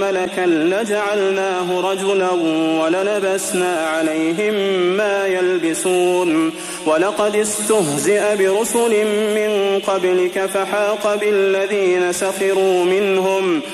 ملكا لجعلناه رجلا وللبسنا عليهم ما يلبسون ولقد استهزئ برسل من قبلك فحاق بالذين سخروا منهم